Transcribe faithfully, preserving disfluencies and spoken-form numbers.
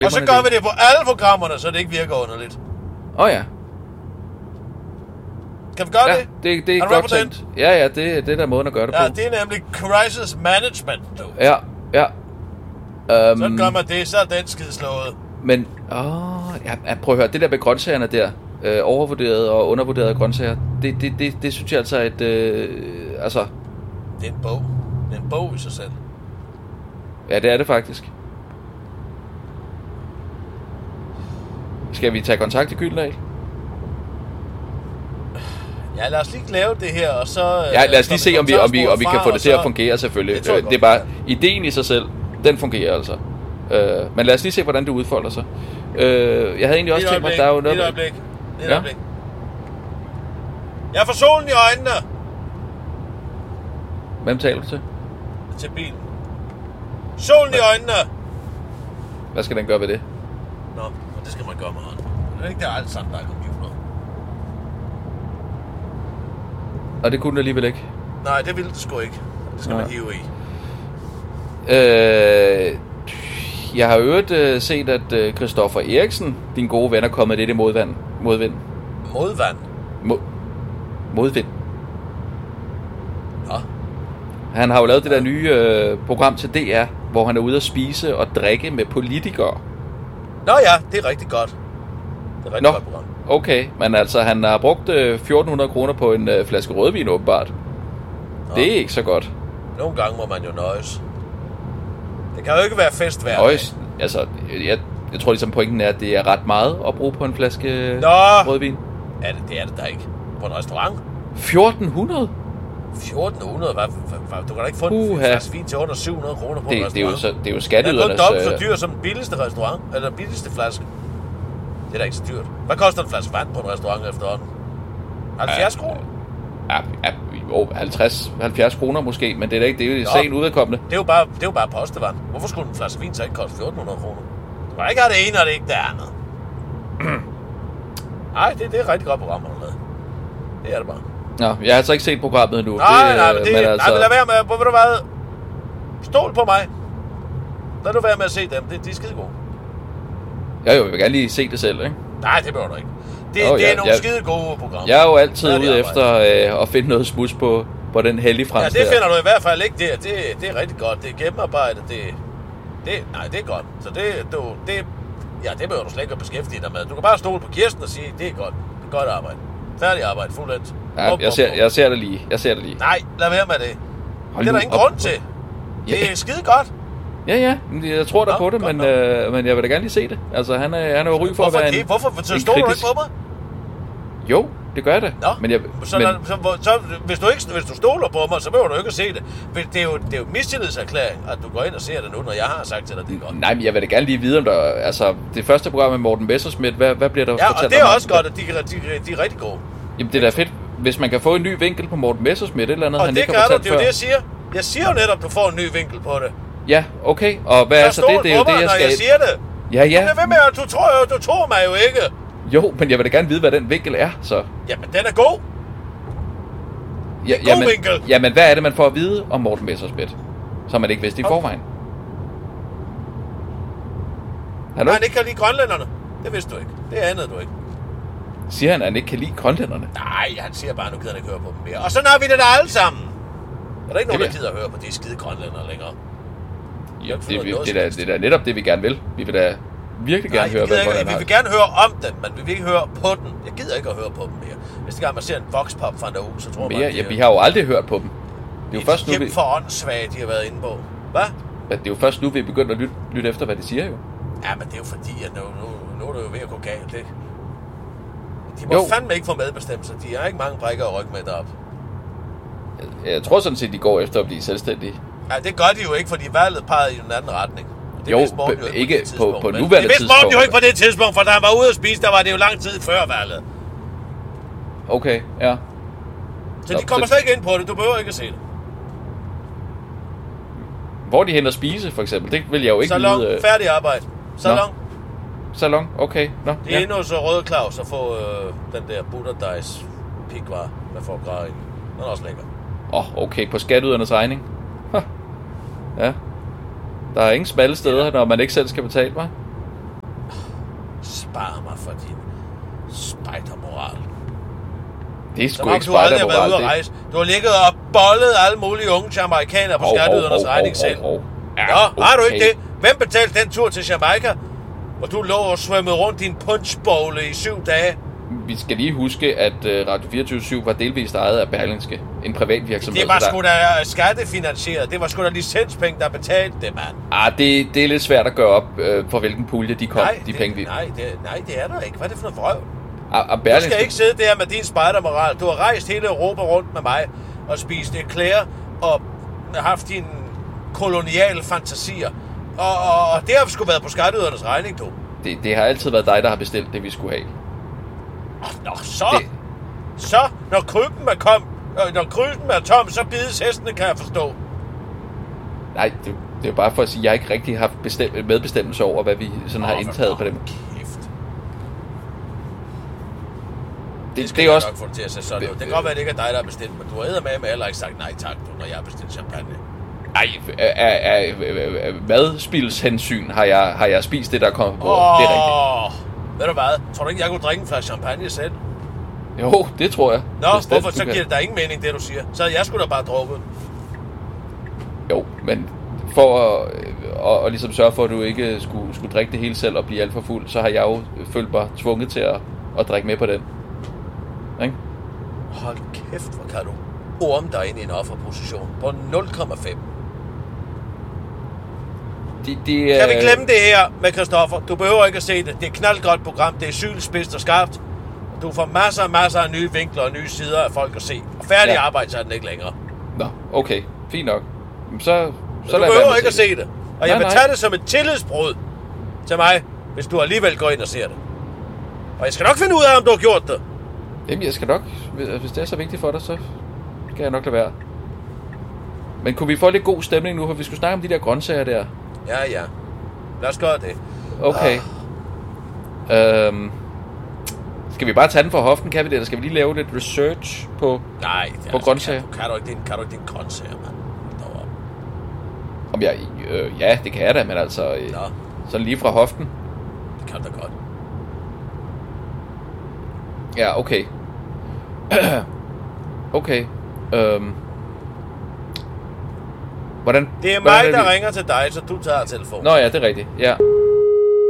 Og så gør vi det på alle programmerne, så det ikke virker underligt. Åh oh, ja. Kan vi gøre ja, det? det? Det er godt tænkt. Ja, ja, det, det er der måden at gøre det ja, på. Ja, det er nemlig crisis management, du. Ja, ja. Um, så gør man det, så er den skid slået. Men, åh, ja, prøv at høre, det der med grøntsagerne der, øh, overvurderede og undervurderede grøntsager, det, det, det, det synes jeg altså er et, øh, altså... Det er en bog. Det er en bog i sig selv. Ja, det er det faktisk. Skal vi tage kontakt til Gyldendal? Ja, lad os lige lave det her, og så... Ja, lad os lige se, om vi, om vi, om vi kan få det til at fungere, selvfølgelig. Det, det er bare, ideen i sig selv, den fungerer altså. Uh, men lad os lige se, hvordan det udfolder sig. Uh, jeg havde egentlig også tænkt mig, at der er jo noget... Et øjeblik, et ja? øjeblik. Jeg får solen i øjnene! Hvem taler du til? Til bilen. Solen i øjnene! Hvad skal den gøre ved det? Nå, det skal man gøre med hånden. Det er ikke der alt sammen, der er computer. Og det kunne det alligevel ikke? Nej, det ville det sgu ikke. Det skal Nej. man hive i. Øh, jeg har øvrigt øh, set, at øh, Christoffer Eriksen, din gode ven, er kommet lidt i modvand. Modvind. Modvand? Mod, modvind. Nå. Han har jo lavet det der nye øh, program til D R, hvor han er ude at spise og drikke med politikere. Nå ja, det er rigtig godt. Det er rigtig Nå. godt program. Okay, men altså, han har brugt øh, fjorten hundrede kroner på en øh, flaske rødvin, åbenbart. Nå. Det er ikke så godt. Nogle gange må man jo nøjes. Det kan jo ikke være fest hver nøjes. Altså, jeg, jeg tror ligesom pointen er, at det er ret meget at bruge på en flaske Nå. rødvin. Ja, det, det er det da ikke. På en restaurant. fjorten hundrede? fjorten hundrede? Hvad, hvad, hvad, du kan da ikke få en flaske vin til under syv hundrede kroner på det, en restaurant. Det er jo, så, det er jo skatteydernes... Det er kun dobbelt så dyrt som den billigste restaurant, eller den billigste flaske. Det er da ikke så dyrt. Hvad koster en flaske vand på en restaurant efterhånden? halvfjerds kroner? Ja, ja, jo, halvtreds, halvfjerds kroner måske, men det er da ikke, det er jo sagen udvedkommende. Det er jo bare, det er jo bare postevand. Hvorfor skulle en flaske vin så ikke koste fjorten hundrede kroner? Du kan ikke have det ene, og det ikke det andet. Nej, det, det er et rigtig godt program, man har lavet. Det er det bare. Nå, jeg har altså ikke set programmet endnu. Nej, det, nej, men det, men altså... altså... nej, men lad være med, hvor vil du hvad? Stol på mig. Lad du være med at se dem, det, de er skide gode. Ja, jo, jeg vil gerne lige se det selv, ikke? Nej, det behøver du ikke. Det, oh, det er jeg, nogle jeg, skide gode programmer. Jeg er jo altid ude efter øh, at finde noget smuds på, på den hellige frans. Ja, det finder der. Du i hvert fald ikke der. Det, det er rigtig godt. Det er gennemarbejdet. Det, det, nej, det er godt. Så det, du, det, ja, det behøver du slet ikke at beskæftige dig med. Du kan bare stole på Kirsten og sige, det er godt. Det er godt arbejde. Færdig arbejde, fuldt. Ja, jeg ser, jeg ser det lige. Jeg ser det lige. Nej, lad være med det. Hold det er der ingen op. grund til. Det ja. er skide godt. Ja, ja, jeg tror da på det, men, øh, men jeg vil da gerne lige se det. Altså, han er, han er jo ry for hvorfor at være det? en... Hvorfor? Så står du ikke på mig? Jo, det gør jeg da. Nå, men jeg, så, men... så, så, så hvis, du ikke, hvis du stoler på mig, så behøver du ikke at se det. Det er jo, det er jo mistillidserklæring, at du går ind og ser det nu, når jeg har sagt til dig, det er godt. Nej, men jeg vil da gerne lige vide, om der... Altså, det første program med Morten Messerschmidt, hvad, hvad bliver der ja, fortalt? Ja, og det er også godt, at de, de, de er rigtig gode. Jamen, det er da fedt, hvis man kan få en ny vinkel på Morten Messerschmidt, et eller andet, og han det ikke har fortalt fortalt før. Og det er jo det, jeg siger. Jeg siger jo netop, at du får en ny vinkel på det. Ja, okay. Og hvad jeg er så det? Det er jo det, jeg skal... jeg siger det. Ja, ja. Men med, du, tror jo, du tror mig jo ikke. Jo, men jeg vil da gerne vide, hvad den vinkel er, så... Jamen, den er god. Ja, god jamen, vinkel. Jamen, hvad er det, man får at vide om Morten Messerschmidt, som man ikke vidste i forvejen? Nej, han ikke kan lide grønlænderne. Det vidste du ikke. Det anede du ikke. Siger han, at han ikke kan lide grønlænderne? Nej, han siger bare, at nu gider han ikke høre på dem mere. Og sådan har vi det da alle sammen. Er der ikke nogen, der gider at høre på de skide grønlændere længere? Jo, det, det, det, det, det er da netop det, vi gerne vil. Vi vil da virkelig gerne Nej, høre, hvad ikke, vi vil gerne høre om dem, men vi vil ikke høre på dem. Jeg gider ikke at høre på dem mere. Hvis det gang man ser en voxpop fra en der uge, så tror man... Man, ja, vi har jo aldrig hørt på dem. Det er jo først nu, vi... for åndssvage, de har været inde på. Hvad? Ja, det er jo først nu, vi er begyndt at lytte, lytte efter, hvad de siger jo. Ja, men det er jo fordi, at nu, nu, nu er det jo ved at gå galt, ikke? De må jo. fandme ikke få medbestemmelse. De har ikke mange brækker at rykke med deroppe. Jeg, jeg tror sådan set, de går efter at blive selvstændige. Nej, det gør de jo ikke, fordi valget pegede i den anden retning. Det jo, jo ikke, ikke på, på nuværende tidspunkt. Det vidste Morten jo ikke på det tidspunkt, for da han var ude at spise, der var det jo lang tid før valget. Okay, ja. Så de kommer slet ikke ind på det, du behøver ikke at se det. Hvor de hen at spise, for eksempel, det vil jeg jo ikke Salon, vide. Salon, færdig arbejde. Salon. Nå. Salon, okay. Nå, det er ja. endnu så Røde Claus at få øh, den der butterdejs pikvar med foie gras i. Den er også lækker. Åh, oh, okay, på skatteydernes regning. Huh. Ja. Der er ingen smalle steder, ja. når man ikke selv skal betale, hva'? spare mig for din spejdermoral. Det er sgu ikke spejdermoral. Du har aldrig været ude at rejse. Du har ligget og bollet alle mulige unge jamaikanere på oh, skatteydernes oh, oh, regning selv. Oh, oh. Ja, Nå, okay. Har du ikke det? Hvem betalte den tur til Jamaica, hvor du lå og svømmede rundt i en punchbowle i syv dage? Vi skal lige huske, at Radio fireogtyve syv var delvist ejet af Berlingske, en privat virksomhed. Det var sgu da skattefinansieret. Det var sgu da licenspenge, der betalte det, mand. Ah, det, det er lidt svært at gøre op, øh, for hvilken pulje de kom, nej, de det, penge vi... Nej, det, nej, det er der ikke. Hvad er det for noget vrøv? Ah, ah, Berlingske... Du skal ikke sidde der med din spejdermoral. Du har rejst hele Europa rundt med mig og spist eclair og haft dine koloniale fantasier. Og, og, og det har sgu været på skatteydernes regning, du. Det, det har altid været dig, der har bestilt det, vi skulle have. Nå, så... Det... Så, når krybben er kom, når krybben er tom, så bides hestene, kan jeg forstå. Nej, det, det er jo bare for at sige, at jeg ikke rigtig har haft bestem- medbestemmelse over, hvad vi sådan oh, har indtaget på dem. Kæft. Det, det, skal det er jeg også... nok få det til at se sådan ud. Det kan godt være, at det ikke er dig, der har bestilt, men du har eddermame heller ikke sagt nej tak, når jeg har bestilt champagne. Ej, af, af, af madspildshensyn har jeg, har jeg spist det, der er kommet på bordet. Oh, det er rigtigt. Ved du hvad? Tror du ikke, jeg kunne drikke en flaske champagne selv? Jo, det tror jeg. Nå, bestemt, hvorfor så giver det da ingen mening, det du siger? Så jeg skulle da bare drukket. Jo, men for at, og, og ligesom sørge for, at du ikke skulle, skulle drikke det hele selv og blive alt for fuld, så har jeg jo følt mig tvunget til at, at drikke med på den. Ikke? Hold kæft, hvor kan du orme dig ind i en offerposition på nul komma fem. De, de, kan vi glemme det her med Christoffer? Du behøver ikke at se det. Det er et knaldgodt program. Det er sylspidst og skarpt. Du får masser og masser af nye vinkler og nye sider af folk at se. Og færdig ja. arbejde, så er den ikke længere. Nå, okay. Fint nok. Så, så du behøver ikke at se det. det. Og nej, jeg vil nej. tage det som et tillidsbrud til mig, hvis du alligevel går ind og ser det. Og jeg skal nok finde ud af, om du har gjort det. Jamen, jeg skal nok. Hvis det er så vigtigt for dig, så kan jeg nok lade være. Men kunne vi få lidt god stemning nu, for vi skulle snakke om de der grøntsager der? Ja, ja. Lad os gøre det. Okay. Ah. Øhm, skal vi bare tage den fra hoften, kan vi det? Eller skal vi lige lave lidt research på, Nej, det på altså, grøntsager? Kan, kan du ikke din, kan du ikke din grøntsager, mand? Om jeg, øh, ja, det kan jeg da, men altså... Øh, sådan lige fra hoften. Det kan du da godt. Ja, okay. okay. Øhm. Hvordan... Det er hvordan mig, er der det? ringer til dig, så du tager telefonen. Nå ja, det er rigtigt. Ja.